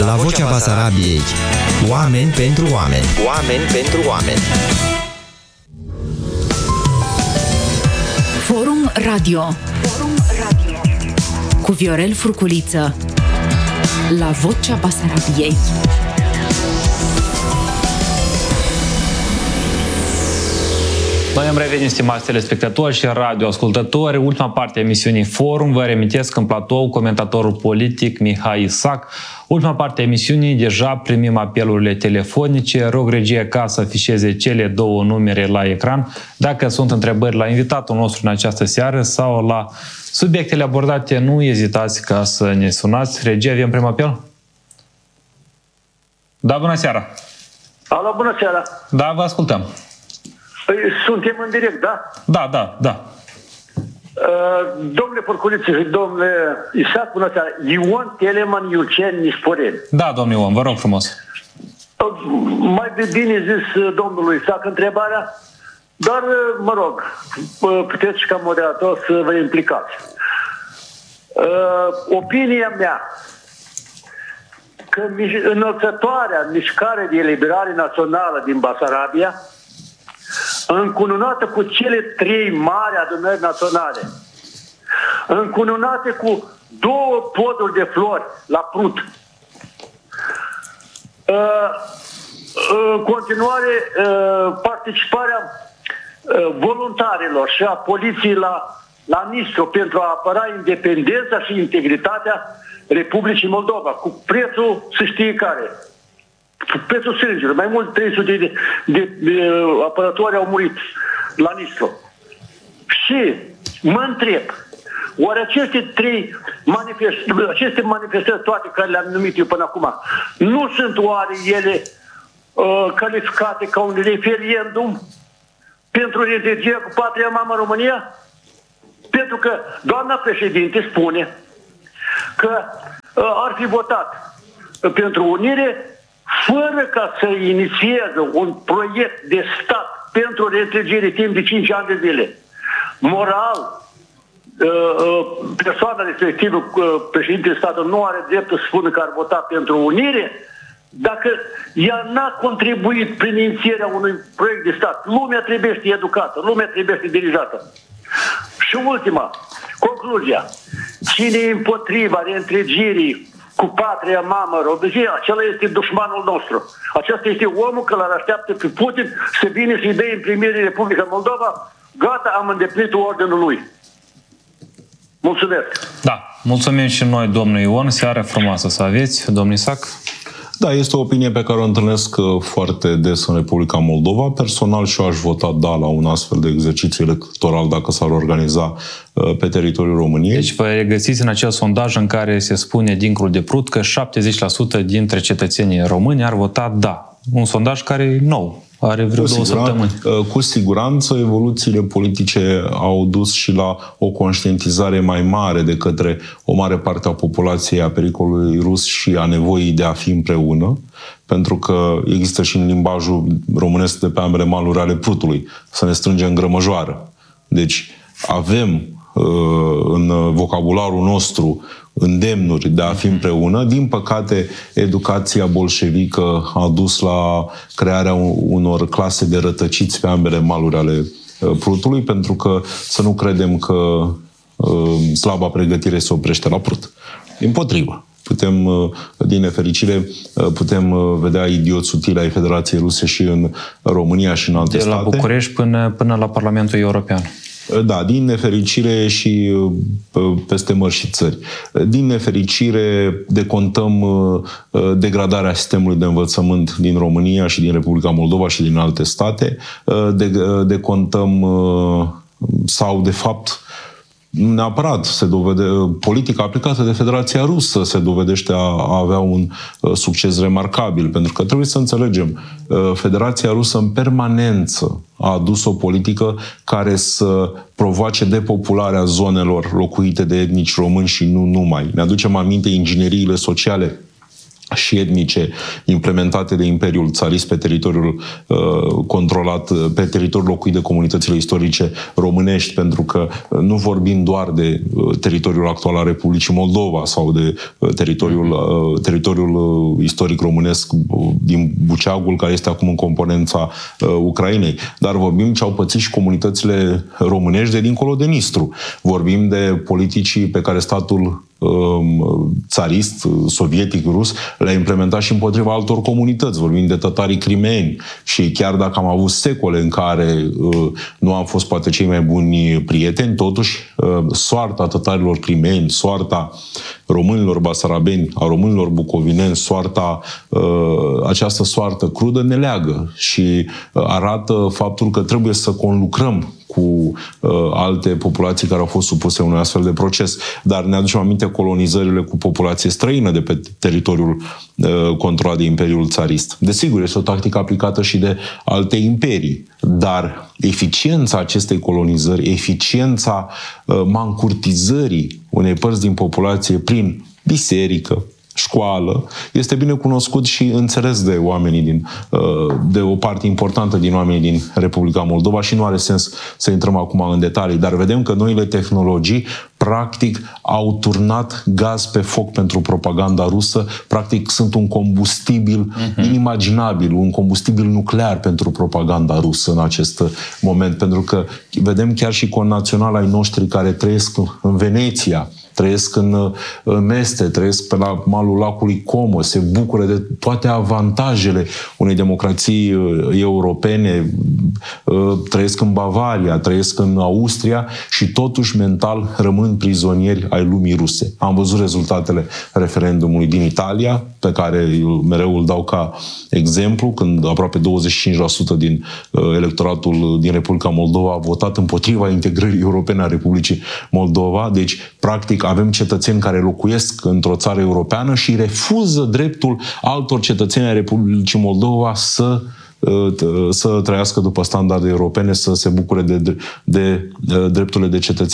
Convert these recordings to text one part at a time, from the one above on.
La Vocea Basarabiei. Oameni pentru oameni. Oameni pentru oameni. Forum Radio. Cu Viorel Furculiță. La Vocea Basarabiei. Noi am revenit, stimați telespectatori și radioascultători. Ultima parte a emisiunii Forum. Vă reamintesc în platou comentatorul politic Mihai Isac. Ultima parte a emisiunii, deja primim apelurile telefonice. Rog regia ca să afișeze cele două numere la ecran. Dacă sunt întrebări la invitatul nostru în această seară sau la subiectele abordate, nu ezitați ca să ne sunați. Regia, avem prim apel? Da, bună seara! Alo, bună seara! Da, vă ascultăm. Suntem în direct, da? Da. Domnule Furculiță și domnule Isac, bună seara. Ion Teleman Iulceni Nisporeni. Da, domnule Ion, vă rog frumos. Mai bine zis domnului Isac întrebarea, dar mă rog, puteți și ca moderator să vă implicați. Opinia mea că înălțătoarea mișcare de eliberare națională din Basarabia, încununată cu cele trei mari adunări naționale, încununate cu două poduri de flori la Prut, în continuare participarea voluntarilor și a poliției la Nistru pentru a apăra independența și integritatea Republicii Moldova, cu prețul să știe care. Prețul sângelor. Mai mult 300 de apărători au murit la Nistru. Și mă întreb, oare aceste manifestări toate care le-am numit eu până acum, nu sunt oare ele calificate ca un referendum pentru reîntregirea cu patria mamă România? Pentru că doamna președinte spune că ar fi votat pentru unire fără ca să inițieze un proiect de stat pentru reîntregire timp de 5 ani de zile. Moral, persoana respectivă, președintele statului, nu are dreptul să spună că ar vota pentru unire dacă ea n-a contribuit prin inițierea unui proiect de stat. Lumea trebuie să fie educată, lumea trebuie să fie dirijată. Și ultima, concluzia. Cine e împotriva reîntregirii cu patria mamă România, acela este dușmanul nostru. Acesta este omul care îl așteaptă pe Putin să vină să-i dea imprimire Republica Moldova. Gata, am îndeplinit ordinul lui. Mulțumesc! Da, mulțumim și noi, domnul Ion. Seară frumoasă să aveți, domnul Isac. Da, este o opinie pe care o întâlnesc foarte des în Republica Moldova. Personal și eu aș vota da la un astfel de exercițiu electoral dacă s-ar organiza pe teritoriul României. Deci vă regăsiți în acel sondaj în care se spune dincolo de Prut că 70% dintre cetățenii români ar vota da. Un sondaj care e nou. Are vreo 2 săptămâni. Cu siguranță, evoluțiile politice au dus și la o conștientizare mai mare de către o mare parte a populației a pericolului rus și a nevoii de a fi împreună, pentru că există și în limbajul românesc de pe ambele maluri ale Prutului, să ne strângem în grămăjoară. Deci avem în vocabularul nostru îndemnuri de a fi împreună. Din păcate, educația bolșevică a dus la crearea unor clase de rătăciți pe ambele maluri ale Prutului, pentru că să nu credem că slaba pregătire se oprește la Prut. Dimpotrivă. Din nefericire, putem vedea idioți utili ai Federației Ruse și în România și în alte state. De la București până la Parlamentul European. Da, din nefericire și peste mări și țări. Din nefericire decontăm degradarea sistemului de învățământ din România și din Republica Moldova și din alte state. Decontăm sau, de fapt, neapărat politica aplicată de Federația Rusă se dovedește a avea un succes remarcabil, pentru că trebuie să înțelegem, Federația Rusă în permanență a adus o politică care să provoace depopularea zonelor locuite de etnici români și nu numai. Ne aducem aminte ingineriile sociale și etnice implementate de Imperiul Țarist pe teritoriul controlat, pe teritoriul locuit de comunitățile istorice românești, pentru că nu vorbim doar de teritoriul actual al Republicii Moldova sau de teritoriul istoric românesc din Buceagul, care este acum în componența Ucrainei, dar vorbim ce au pățit și comunitățile românești de dincolo de Nistru. Vorbim de politicii pe care statul țarist, sovietic, rus, le-a implementat și împotriva altor comunități. Vorbim de tătarii crimeeni și chiar dacă am avut secole în care nu am fost poate cei mai buni prieteni, totuși soarta tătarilor crimeeni, soarta românilor basarabeni, a românilor bucovineni, această soartă crudă ne leagă și arată faptul că trebuie să conlucrăm cu alte populații care au fost supuse unui astfel de proces. Dar ne aducem aminte colonizările cu populație străină de pe teritoriul controlat de Imperiul Țarist. Desigur, este o tactică aplicată și de alte imperii, dar eficiența acestei colonizări, eficiența mancurtizării unei părți din populație prin biserică, școală, este bine cunoscut și înțeles de oamenii de o parte importantă din oamenii din Republica Moldova și nu are sens să intrăm acum în detalii, dar vedem că noile tehnologii practic au turnat gaz pe foc pentru propaganda rusă, practic sunt un combustibil inimaginabil, un combustibil nuclear pentru propaganda rusă în acest moment, pentru că vedem chiar și connaționali ai noștri care trăiesc în Veneția, trăiesc în Meste, trăiesc pe la malul lacului Como, se bucură de toate avantajele unei democrații europene, trăiesc în Bavaria, trăiesc în Austria și totuși mental rămân prizonieri ai lumii ruse. Am văzut rezultatele referendumului din Italia, pe care mereu îl dau ca exemplu, când aproape 25% din electoratul din Republica Moldova a votat împotriva integrării europene a Republicii Moldova. Deci, practic, avem cetățeni care locuiesc într-o țară europeană și refuză dreptul altor cetățeni ai Republicii Moldova să trăiască după standarde europene, să se bucure de drepturile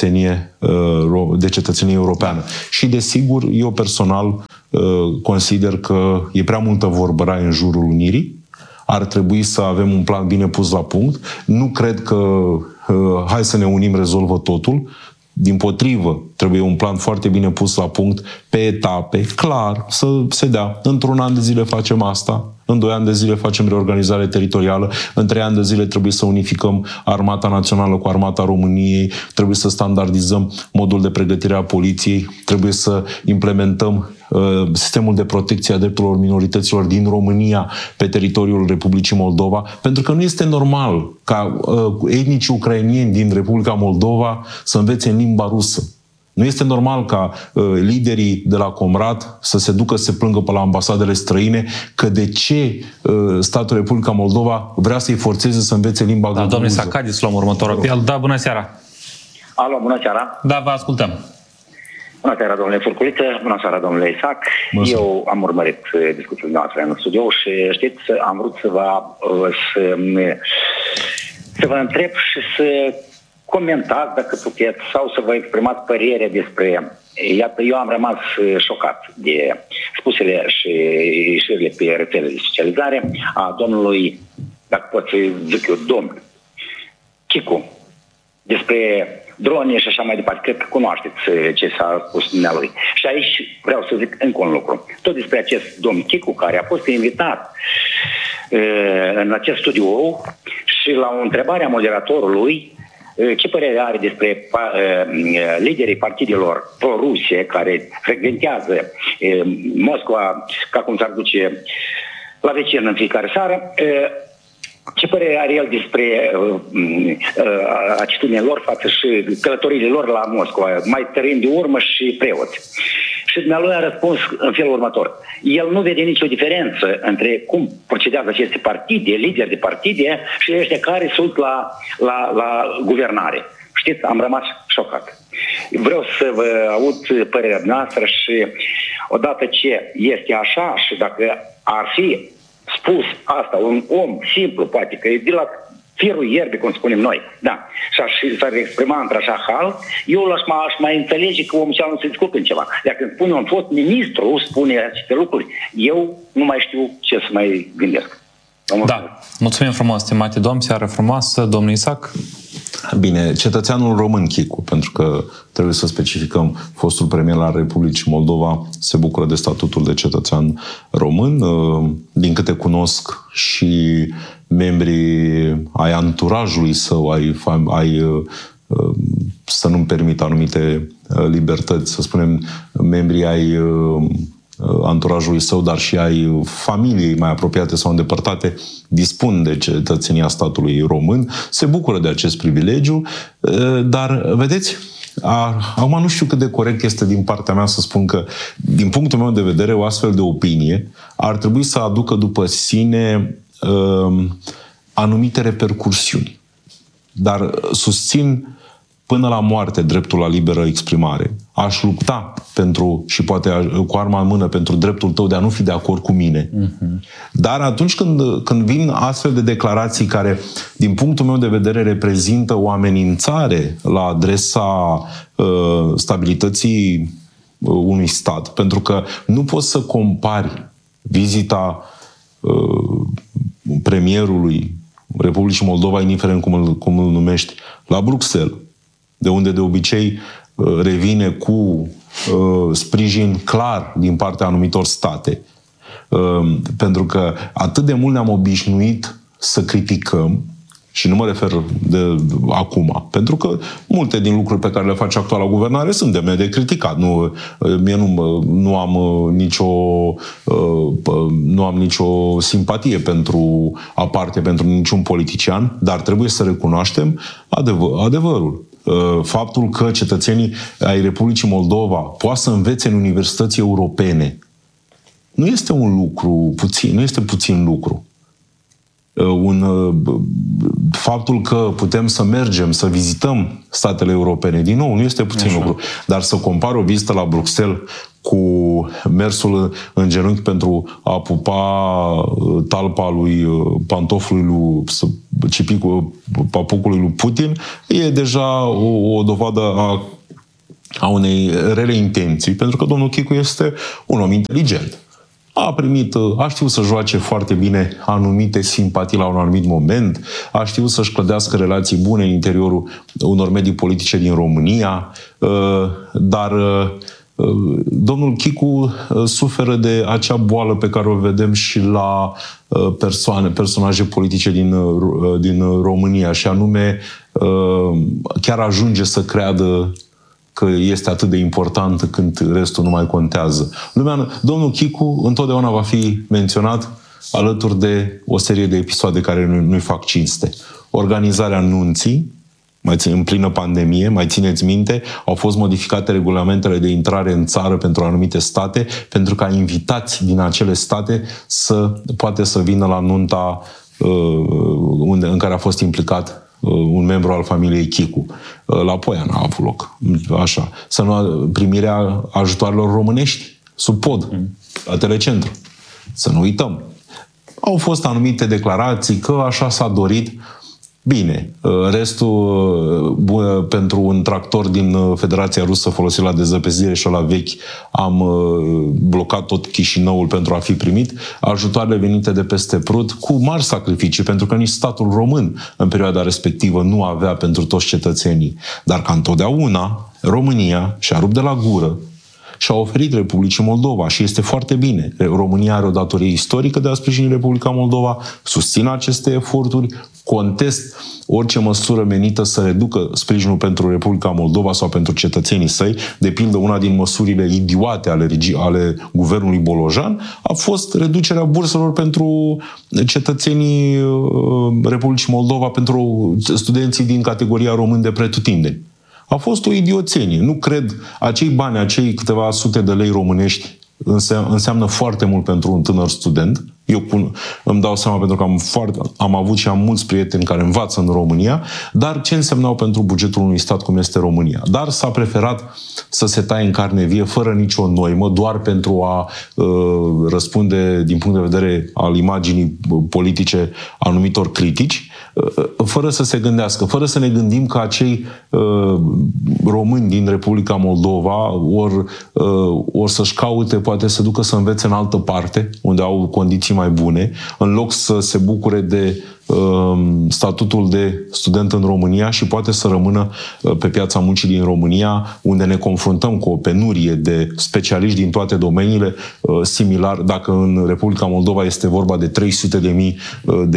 de cetățenie europeană. Și, desigur, eu personal consider că e prea multă vorbăraie în jurul unirii. Ar trebui să avem un plan bine pus la punct. Nu cred că hai să ne unim rezolvă totul. Dimpotrivă, trebuie un plan foarte bine pus la punct, pe etape, clar, să se dea. Într-un an de zile facem asta, în 2 ani de zile facem reorganizare teritorială, în 3 ani de zile trebuie să unificăm Armata Națională cu Armata României, trebuie să standardizăm modul de pregătire a poliției, trebuie să implementăm sistemul de protecție a drepturilor minorităților din România pe teritoriul Republicii Moldova, pentru că nu este normal ca etnicii ucrainieni din Republica Moldova să învețe în limba rusă. Nu este normal ca liderii de la Comrat să se ducă să se plângă pe la ambasadele străine că de ce statul Republica Moldova vrea să-i forțeze să învețe limba găgăuză. Domnule Sacadis, luăm următorul apel. Da, bună seara! Alo, bună seara! Da, vă ascultăm! Bună seara, domnule Furculiță, bună seara, domnule Isac. Eu am urmărit discuțiile noastre în studio și știți, am vrut să vă întreb și să comentați, dacă puteți, sau să vă exprimați părerea despre... Iată, eu am rămas șocat de spusele și ieșirile pe rețelele de socializare a domnului, dacă pot să zic eu, domn Chicu, despre drone și așa mai departe. Cred că cunoașteți ce s-a spus dumnealui. Și aici vreau să zic încă un lucru. Tot despre acest domn Chicu, care a fost invitat în acest studio și la o întrebare a moderatorului ce părere are despre liderii partidelor pro-ruse care frecventează Moscova, ca cum s-ar duce la vecin în fiecare seară, ce părere are el despre atitudinea lor față și călătoriile lor la Moscova, mai tărind de urmă și preoți? Și dumnealui a răspuns în felul următor. El nu vede nicio diferență între cum procedează aceste partide, lideri de partide și ăștia care sunt la guvernare. Știți, am rămas șocat. Vreau să vă aud părerea noastră și odată ce este așa și dacă ar fi spus asta un om simplu, poate că e de la firul ierbii, cum spunem noi, da, și s-ar exprima într-așa hal, eu aș mai înțelege că omul nu se discută în ceva. Iar când spune un fost ministru, spune aceste lucruri, eu nu mai știu ce să mai gândesc. Da, mulțumim frumos, stimate domn, seară frumoasă, domnul Isac. Bine, cetățeanul român Chicu, pentru că trebuie să specificăm, fostul premier al Republicii Moldova se bucură de statutul de cetățean român. Din câte cunosc și membrii ai anturajului său, să nu-mi permit anumite libertăți, să spunem, membrii ai anturajului său, dar și ai familiei mai apropiate sau îndepărtate, dispun de cetățenia statului român, se bucură de acest privilegiu, dar, vedeți, acum nu știu cât de corect este din partea mea să spun că, din punctul meu de vedere, o astfel de opinie ar trebui să aducă după sine anumite repercursiuni. Dar susțin până la moarte dreptul la liberă exprimare. Aș lupta pentru, și poate cu arma în mână, pentru dreptul tău de a nu fi de acord cu mine. Dar atunci când vin astfel de declarații care, din punctul meu de vedere, reprezintă o amenințare la adresa stabilității unui stat, pentru că nu poți să compari vizita premierului Republicii Moldova, indiferent cum îl numești, la Bruxelles, de unde de obicei revine cu sprijin clar din partea anumitor state. Pentru că atât de mult ne-am obișnuit să criticăm, și nu mă refer de acum, pentru că multe din lucruri pe care le face actuala guvernare sunt demne de criticat. Mie nu am nicio simpatie pentru aparte pentru niciun politician, dar trebuie să recunoaștem adevărul. Faptul că cetățenii ai Republicii Moldova poate să învețe în universități europene nu este un lucru puțin, nu este puțin lucru. Faptul că putem să mergem, să vizităm statele europene, din nou, nu este puțin lucru. Dar să compar o vizită la Bruxelles cu mersul în genunchi pentru a pupa talpa lui pantofului lui cipicul papucului lui Putin, e deja o dovadă a unei rele intenții, pentru că domnul Chicu este un om inteligent. A știut să joace foarte bine anumite simpatii la un anumit moment, a știut să-și clădească relații bune în interiorul unor medii politice din România, dar domnul Chicu suferă de acea boală pe care o vedem și la personaje politice din România, și anume chiar ajunge să creadă că este atât de important când restul nu mai contează. Domnul Chicu întotdeauna va fi menționat alături de o serie de episoade care nu-i fac cinste. Organizarea nunții, în plină pandemie, mai țineți minte, au fost modificate regulamentele de intrare în țară pentru anumite state, pentru ca invitați din acele state poate să vină la nunta în care a fost implicat un membru al familiei Chicu. La Poiana a avut loc. Așa. Primirea ajutoarelor românești sub pod, la Telecentru. Să nu uităm. Au fost anumite declarații că așa s-a dorit. Bine, restul pentru un tractor din Federația Rusă folosit la dezăpezire și la vechi am blocat tot Chișinăul pentru a fi primit ajutoarele venite de peste Prut cu mari sacrificii, pentru că nici statul român în perioada respectivă nu avea pentru toți cetățenii. Dar ca întotdeauna, România și-a rupt de la gură și a oferit Republicii Moldova și este foarte bine. România are o datorie istorică de a sprijini Republica Moldova, susțin aceste eforturi, contest orice măsură menită să reducă sprijinul pentru Republica Moldova sau pentru cetățenii săi. De pildă, una din măsurile idiote ale guvernului Bolojan a fost reducerea burselor pentru cetățenii Republicii Moldova, pentru studenții din categoria român de pretutindeni. A fost o idioțenie. Nu cred, acei bani, acei câteva sute de lei românești înseamnă foarte mult pentru un tânăr student îmi dau seama pentru că am avut și am mulți prieteni care învață în România, dar ce însemnau pentru bugetul unui stat cum este România. Dar s-a preferat să se taie în carne vie, fără nicio noimă, doar pentru a răspunde din punct de vedere al imaginii politice anumitor critici, fără să se gândească, fără să ne gândim că acei români din Republica Moldova ori să-și caute, poate să ducă să învețe în altă parte, unde au condiții mai bune, în loc să se bucure de statutul de student în România și poate să rămână pe piața muncii din România, unde ne confruntăm cu o penurie de specialiști din toate domeniile, similar, dacă în Republica Moldova este vorba de 300.000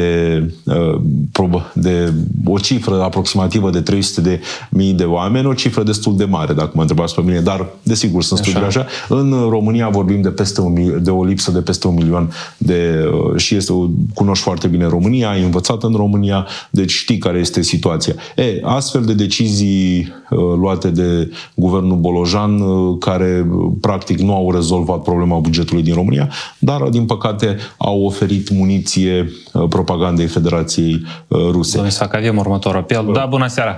de o cifră aproximativă de 300.000 de oameni, o cifră destul de mare, dacă mă întrebați pe mine, dar desigur sunt studii așa. În România vorbim de o lipsă de peste 1 milion și cunoști foarte bine România, ai învățat în România, deci știi care este situația. Astfel de decizii luate de guvernul Bolojan, care practic nu au rezolvat problema bugetului din România, dar din păcate au oferit muniție propagandei Federației Ruse. Domnul Isac, avem următorul apel. Da, bună seara!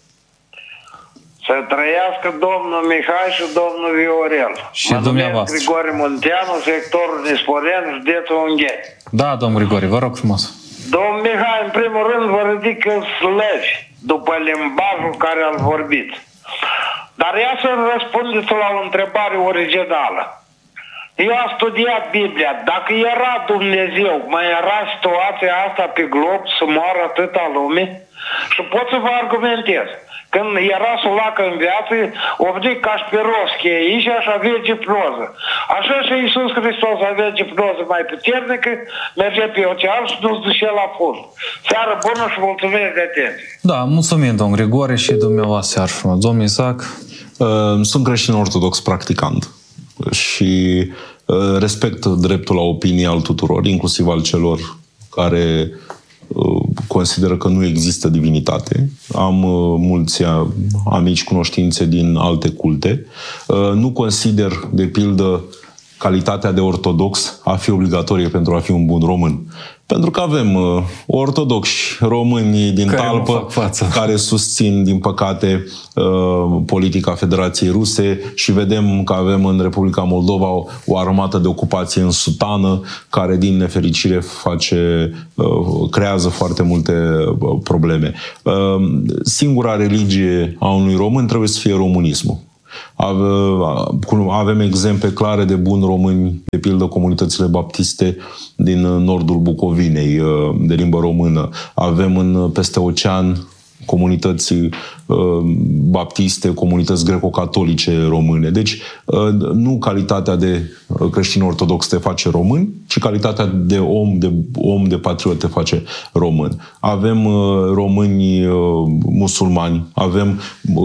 Să trăiască domnul Mihai și domnul Viorel. Și dumneavoastră. Grigore Munteanu, sectorul Nisporen, județul Ungheni. Da, domnul Grigore, vă rog frumos. Domnul Mihai, în primul rând, vă ridică slăvi după limbajul care ați vorbit. Dar ia să răspundeți la o întrebare originală. Eu am studiat Biblia. Dacă era Dumnezeu, mai era situația asta pe glob să moară atâta lume? Și pot să vă argumentez. Când era sulacă în viață, o vedea Cașpirovski aici și avea giproză. Așa și Iisus Hristos avea giproză mai puternică, mergea pe ocean și nu-ți ducea la fund. Seară bună și mulțumesc de atenție. Da, mulțumim, domn Grigore, și dumneavoastră seară frumos. Domnul Isaac? Sunt creștin ortodox practicant și respect dreptul la opinie al tuturor, inclusiv al celor care consideră că nu există divinitate. Am mulți amici, cunoștințe din alte culte. Nu consider, de pildă, calitatea de ortodox a fi obligatorie pentru a fi un bun român. Pentru că avem ortodoxi români din talpă care susțin, din păcate, politica Federației Ruse și vedem că avem în Republica Moldova o armată de ocupație în sutană care, din nefericire, creează foarte multe probleme. Singura religie a unui român trebuie să fie românismul. Avem exemple clare de buni români, de pildă comunitățile baptiste din nordul Bucovinei, de limbă română. Avem peste ocean comunități baptiste, comunități greco-catolice române. Deci nu calitatea de creștin ortodox te face român, ci calitatea de om, de patriot te face român. Avem români musulmani, avem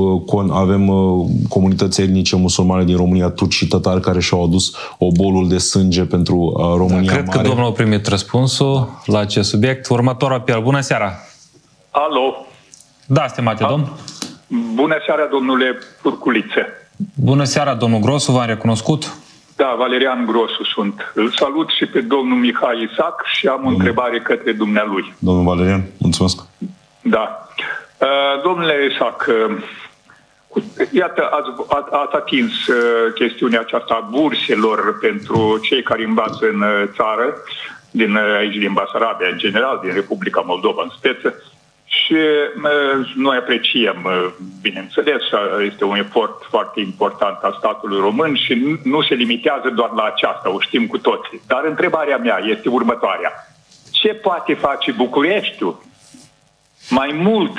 comunități etnice musulmane din România, turci și tătari, care și-au adus obolul de sânge pentru România Cred mare. că domnul a primit răspunsul la acest subiect. Următorul apel. Bună seara! Alo! Da, stimate domn. Bună seara, domnule Furculiță. Bună seara, domnul Grosu, v-am recunoscut. Da, Valerian Grosu sunt. Îl salut și pe domnul Mihai Isac și am o întrebare către dumnealui. Domnul Valerian, mulțumesc. Da. Domnule Isac, iată, ați atins chestiunea aceasta a burselor pentru cei care învață în țară, aici din Basarabia în general, din Republica Moldova în speță. Și noi apreciem, bineînțeles, este un efort foarte important al statului român și nu se limitează doar la aceasta, o știm cu toții. Dar întrebarea mea este următoarea. Ce poate face Bucureștiul mai mult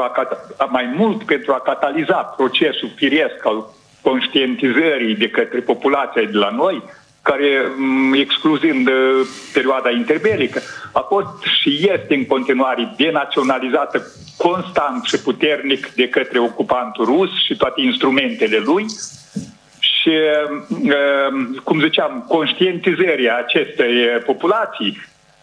pentru a cataliza procesul firesc al conștientizării de către populația de la noi, care, excluzând perioada interbelică, a fost și este în continuare denaționalizată constant și puternic de către ocupantul rus și toate instrumentele lui. Și, cum ziceam, conștientizarea acestei populații,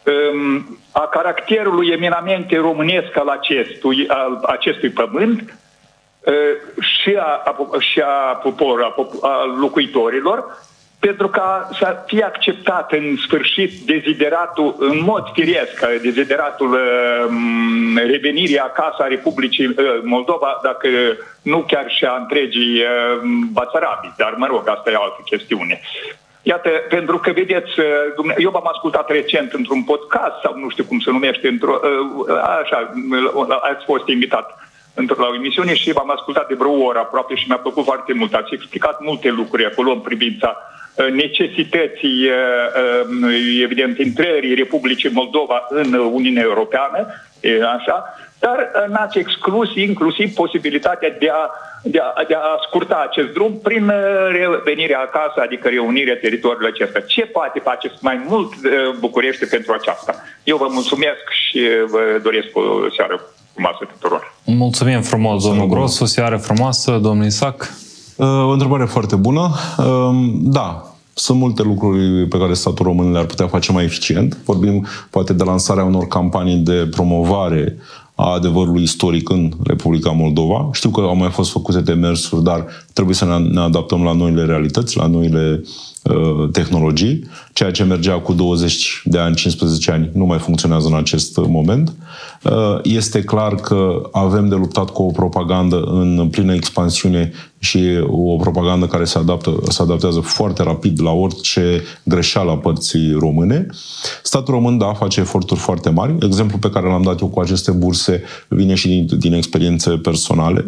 a caracterului eminamente românesc al acestui pământ și a poporului, a locuitorilor, pentru ca să fie acceptat în sfârșit dezideratul, în mod firesc, dezideratul revenirii acasă a Republicii Moldova, dacă nu chiar și a întregii Basarabii, dar mă rog, asta e altă chestiune. Iată, pentru că, vedeți, eu v-am ascultat recent într-un podcast, sau nu știu cum se numește, așa, ați fost invitat la o emisiune și v-am ascultat de vreo oră aproape și mi-a plăcut foarte mult. Ați explicat multe lucruri acolo în privința necesității, evident, intrării Republicii Moldova în Uniunea Europeană, așa, dar n-ați exclus inclusiv posibilitatea de a scurta acest drum prin revenirea acasă, adică reunirea teritoriului acesta. Ce poate faceți mai mult București pentru aceasta? Eu vă mulțumesc și vă doresc o seară frumoasă tuturor. Mulțumim frumos, domnul Gros, o seară frumoasă, domnul Isac. O întrebare foarte bună. Da, sunt multe lucruri pe care statul român le-ar putea face mai eficient. Vorbim poate de lansarea unor campanii de promovare a adevărului istoric în Republica Moldova. Știu că au mai fost făcute demersuri, dar trebuie să ne adaptăm la noile realități, la noile tehnologii. Ceea ce mergea cu 20 de ani, 15 ani, nu mai funcționează în acest moment. Este clar că avem de luptat cu o propagandă în plină expansiune și o propagandă care se adaptează foarte rapid la orice greșeală a părții române. Statul român, da, face eforturi foarte mari. Exemplul pe care l-am dat eu cu aceste burse vine și din experiențe personale.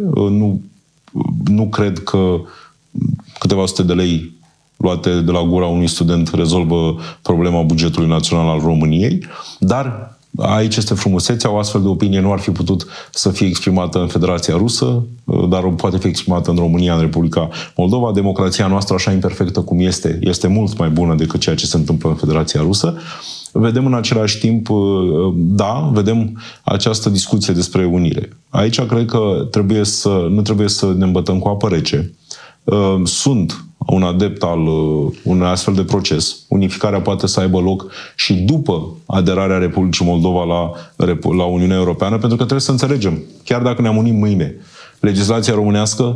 Nu cred că câteva sute de lei luate de la gura unui student rezolvă problema bugetului național al României, dar aici este frumusețea, o astfel de opinie nu ar fi putut să fie exprimată în Federația Rusă, dar poate fi exprimată în România, în Republica Moldova. Democrația noastră, așa imperfectă cum este mult mai bună decât ceea ce se întâmplă în Federația Rusă. Vedem în același timp, da, vedem această discuție despre unire. Aici cred că nu trebuie să ne îmbătăm cu apă rece. Sunt un adept al unui astfel de proces. Unificarea poate să aibă loc și după aderarea Republicii Moldova la Uniunea Europeană, pentru că trebuie să înțelegem, chiar dacă ne-am unit mâine, legislația românească,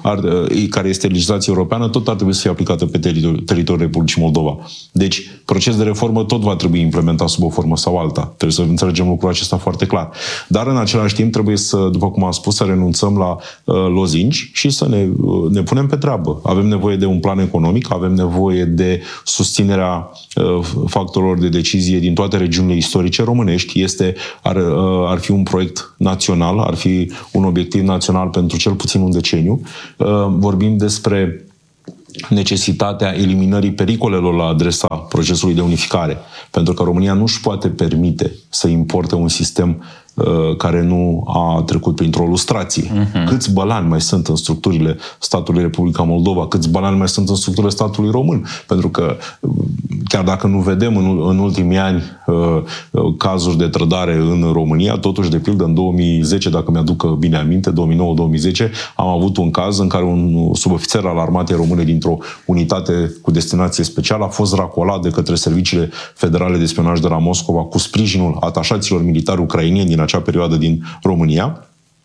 care este legislația europeană, tot ar trebui să fie aplicată pe teritoriul Republicii Moldova. Deci, procesul de reformă tot va trebui implementat sub o formă sau alta. Trebuie să înțelegem lucrul acesta foarte clar. Dar, în același timp, trebuie să, după cum am spus, să renunțăm la lozinci și să ne punem pe treabă. Avem nevoie de un plan economic, avem nevoie de susținerea factorilor de decizie din toate regiunile istorice românești. Ar fi un proiect național, ar fi un obiectiv național pentru cel puțin un deceniu. Vorbim despre necesitatea eliminării pericolelor la adresa procesului de unificare, pentru că România nu își poate permite să importe un sistem care nu a trecut printr-o lustrație. Câți bălani mai sunt în structurile statului Republica Moldova, câți bălani mai sunt în structurile statului român, pentru că chiar dacă nu vedem în ultimii ani cazuri de trădare în România, totuși, de pildă, în 2010, dacă mi-aduc bine aminte, 2009-2010, am avut un caz în care un subofițer al armatei române dintr-o unitate cu destinație specială a fost racolat de către serviciile federale de spionaj de la Moscova cu sprijinul atașaților militari ucraineni din acea perioadă din România.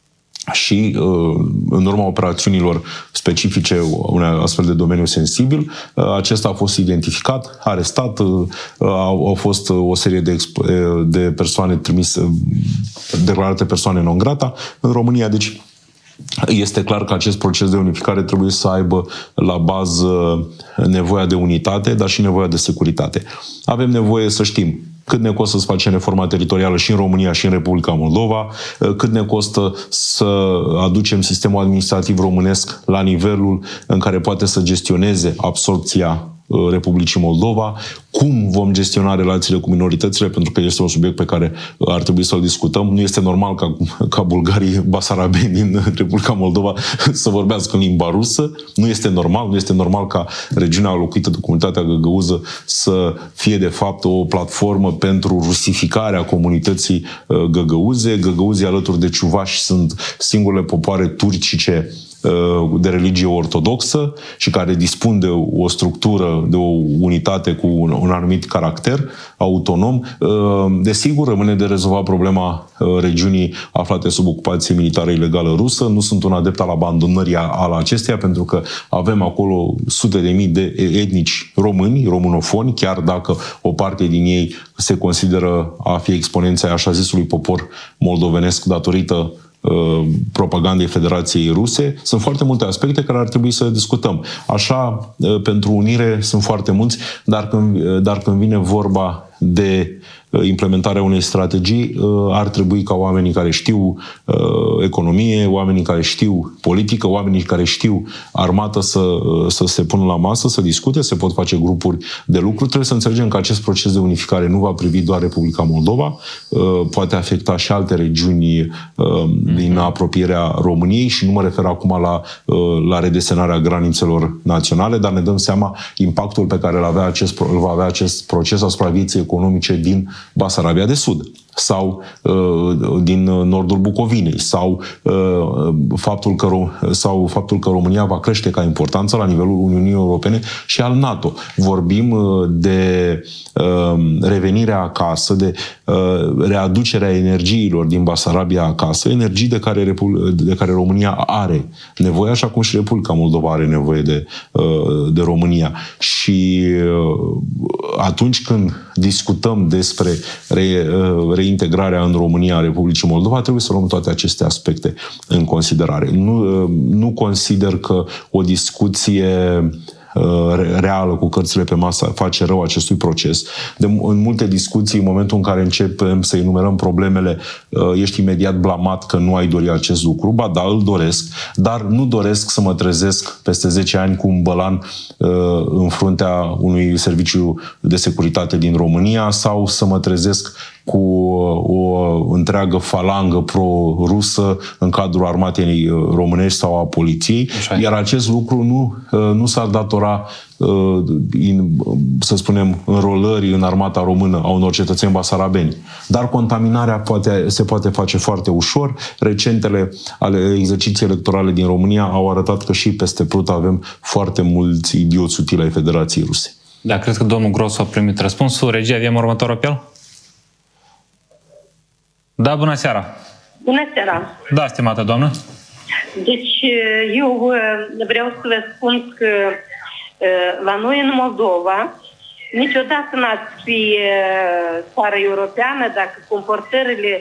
Și în urma operațiunilor specifice unui astfel de domeniu sensibil, acesta a fost identificat, arestat, au fost o serie de persoane trimise, declarate persoane non grata în România. Deci este clar că acest proces de unificare trebuie să aibă la bază nevoia de unitate, dar și nevoia de securitate. Avem nevoie să știm cât ne costă să facem reforma teritorială și în România și în Republica Moldova, cât ne costă să aducem sistemul administrativ românesc la nivelul în care poate să gestioneze absorbția Republicii Moldova, cum vom gestiona relațiile cu minoritățile, pentru că este un subiect pe care ar trebui să-l discutăm. Nu este normal ca bulgarii basarabeni din Republica Moldova să vorbească în limba rusă. Nu este normal ca regiunea locuită de comunitatea găgăuză să fie de fapt o platformă pentru rusificarea comunității găgăuze. Găgăuzii alături de ciuvași sunt singurele popoare turcice de religie ortodoxă și care dispun de o structură, de o unitate cu un anumit caracter autonom. Desigur, rămâne de rezolvat problema regiunii aflate sub ocupație militară ilegală rusă. Nu sunt un adept al abandonării al acesteia, pentru că avem acolo sute de mii de etnici români, românofoni, chiar dacă o parte din ei se consideră a fi exponența așa zisului popor moldovenesc datorită propagandei Federației Ruse. Sunt foarte multe aspecte care ar trebui să discutăm. Așa, pentru unire sunt foarte mulți, dar când vine vorba de implementarea unei strategii, ar trebui ca oamenii care știu economie, oamenii care știu politică, oamenii care știu armată să se pună la masă, să discute, se pot face grupuri de lucru. Trebuie să înțelegem că acest proces de unificare nu va privi doar Republica Moldova, poate afecta și alte regiuni din apropierea României și nu mă refer acum la redesenarea granițelor naționale, dar ne dăm seama impactul pe care îl va avea acest proces asupra vieții economice din Basarabia de Sud sau din nordul Bucovinei sau faptul că România va crește ca importanță la nivelul Uniunii Europene și al NATO. Vorbim de revenirea acasă, de readucerea energiilor din Basarabia acasă, energii de care România are nevoie, așa cum și Republica Moldova are nevoie de România. Și atunci când discutăm despre reintegrarea în România a Republicii Moldova, trebuie să luăm toate aceste aspecte în considerare. Nu consider că o discuție reală cu cărțile pe masă face rău acestui proces. În multe discuții, în momentul în care începem să enumerăm problemele, ești imediat blamat că nu ai dori acest lucru. Ba da, îl doresc, dar nu doresc să mă trezesc peste 10 ani cu un bălan în fruntea unui serviciu de securitate din România sau să mă trezesc cu o întreagă falangă pro-rusă în cadrul armatei românești sau a poliției. Iar acest lucru nu s-ar datora, să spunem, înrolării în armata română a unor cetățeni basarabeni. Dar contaminarea se poate face foarte ușor. Recentele exerciții electorale din România au arătat că și peste Prut avem foarte mulți idioți utili ai Federației Ruse. Da, cred că domnul Grosu a primit răspunsul. Regia, avem următorul apel? Da, bună seara! Bună seara! Da, stimată doamnă! Deci, eu vreau să vă spun că la noi în Moldova niciodată n-ați fi țară europeană dacă comportările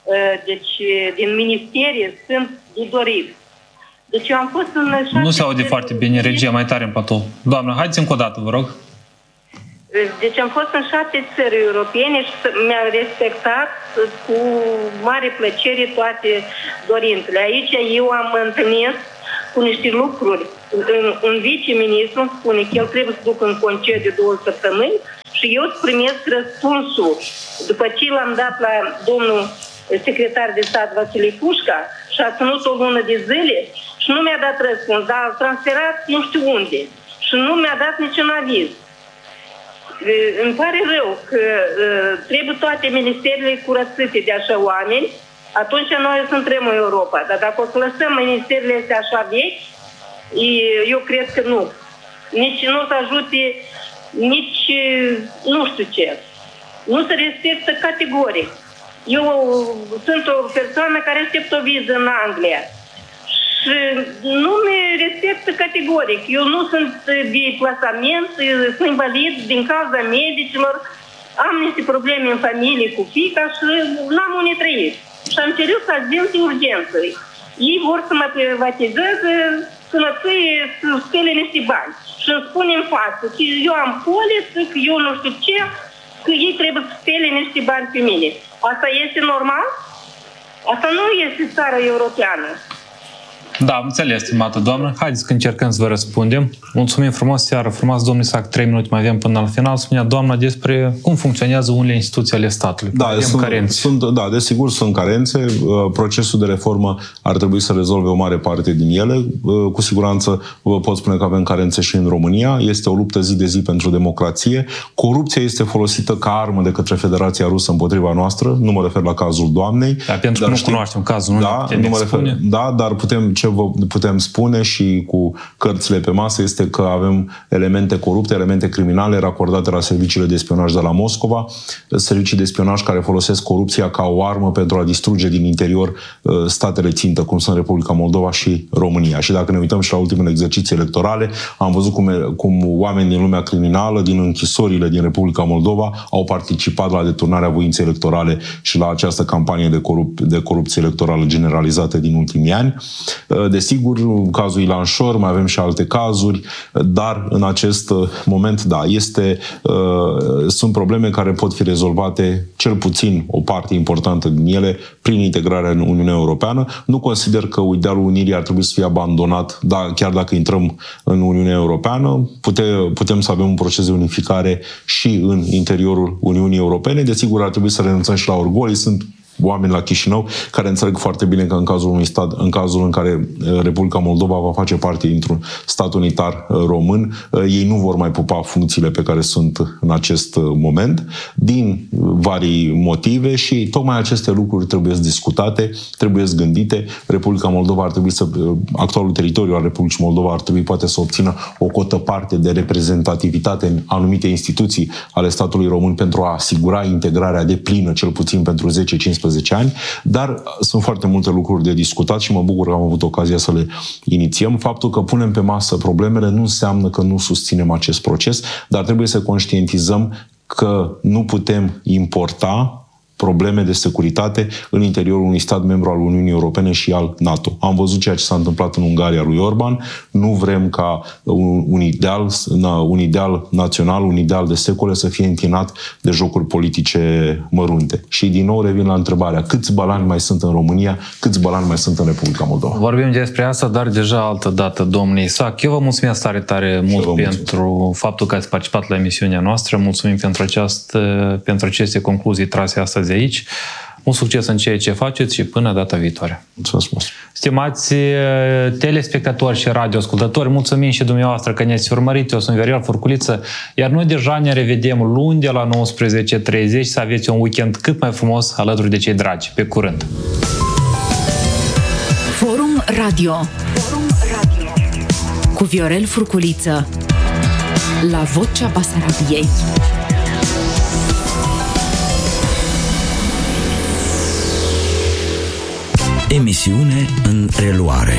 din ministerie sunt de dorit. Deci eu am fost în... Nu se aude foarte bine, regia, mai tare în patou. Doamnă, haideți încă o dată, vă rog. Deci am fost în 7 țări europene și mi-au respectat cu mare plăcere toate dorintele. Aici eu am întâlnit cu niște lucruri. Un viceministru îmi spune că el trebuie să ducă în concediu 2 săptămâni și eu îți primesc răspunsul. După ce l-am dat la domnul secretar de stat Vasile Pușca și a ținut o lună de zile și nu mi-a dat răspuns, dar a transferat nu știu unde și nu mi-a dat niciun aviz. Îmi pare rău că trebuie toate ministerele curățite de așa oameni, atunci noi o să intrăm în Europa. Dar dacă o să lăsăm ministerele astea așa vechi, eu cred că nu. Nici nu o să ajute, nici nu știu ce. Nu se respectă categoric. Eu sunt o persoană care aștept o viză în Anglia. Și nu mi respectă categoric. Eu nu sunt de plasament, sunt invalid din cauza medicilor, am niște probleme în familie cu fiica și n-am unde trăi. Și am cerut azil de urgență. Ei vor să mă privatizeze sănăție, să spele niște bani. Și îmi spune în față că eu am polisă, că eu nu știu ce, că ei trebuie să spele niște bani pe mine. Asta este normal? Asta nu este țara europeană. Da, am înțeles, stimată doamnă. Haideți că încercăm să vă răspundem. Mulțumim frumos, seară frumoasă, domnul Isaac, 3 minute mai avem până la final. Spunea doamna despre cum funcționează unele instituții ale statului. Da, desigur sunt carențe. Procesul de reformă ar trebui să rezolve o mare parte din ele. Cu siguranță vă pot spune că avem carențe și în România. Este o luptă zi de zi pentru democrație. Corupția este folosită ca armă de către Federația Rusă împotriva noastră. Nu mă refer la cazul doamnei. Da, pentru că nu cunoaștem cazul. Da, nu mă refer, da, dar ce vă putem spune și cu cărțile pe masă este că avem elemente corupte, elemente criminale racordate la serviciile de spionaj de la Moscova, servicii de spionaj care folosesc corupția ca o armă pentru a distruge din interior statele țintă, cum sunt Republica Moldova și România. Și dacă ne uităm și la ultimele exerciții electorale, am văzut cum oameni din lumea criminală, din închisorile din Republica Moldova, au participat la deturnarea voinței electorale și la această campanie de corupție electorală generalizată din ultimii ani. Desigur, în cazul Ilan Șor, mai avem și alte cazuri, dar în acest moment, da, sunt probleme care pot fi rezolvate, cel puțin o parte importantă din ele, prin integrarea în Uniunea Europeană. Nu consider că idealul unirii ar trebui să fie abandonat, chiar dacă intrăm în Uniunea Europeană. Putem să avem un proces de unificare și în interiorul Uniunii Europene. Desigur, ar trebui să renunțăm și la orgolii. Sunt oameni la Chișinău care înțeleg foarte bine că în cazul unui stat, în cazul în care Republica Moldova va face parte dintr-un stat unitar român, ei nu vor mai pupa funcțiile pe care sunt în acest moment, din vari motive, și tocmai aceste lucruri trebuie discutate, trebuie gândite. Republica Moldova ar trebui actualul teritoriu al Republicii Moldova ar trebui poate să obțină o cotă parte de reprezentativitate în anumite instituții ale statului român pentru a asigura integrarea deplină, cel puțin pentru 10-15 ani, dar sunt foarte multe lucruri de discutat și mă bucur că am avut ocazia să le inițiem. Faptul că punem pe masă problemele nu înseamnă că nu susținem acest proces, dar trebuie să conștientizăm că nu putem importa probleme de securitate în interiorul unui stat membru al Uniunii Europene și al NATO. Am văzut ceea ce s-a întâmplat în Ungaria lui Orban. Nu vrem ca un ideal național, un ideal de secole să fie întinat de jocuri politice mărunte. Și din nou revin la întrebarea: câți balani mai sunt în România, câți balani mai sunt în Republica Moldova? Vorbim despre asta, dar deja altă dată, domnule Isac. Eu vă mulțumesc tare mult pentru faptul că ați participat la emisiunea noastră. Mulțumim pentru aceste concluzii trase astăzi aici. Mult succes în ceea ce faceți și până data viitoare. Mulțumesc mult! Stimați telespectatori și radioascultători, mulțumim și dumneavoastră că ne-ați urmărit. Eu sunt Viorel Furculiță, iar noi deja ne revedem luni de la 19:30. Să aveți un weekend cât mai frumos alături de cei dragi. Pe curând! Forum Radio cu Viorel Furculiță la Vocea Basarabiei. Emisiune în reluare.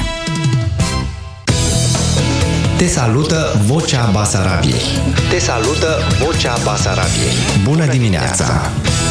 Te salută Vocea Basarabiei. Te salută Vocea Basarabiei. Bună dimineața!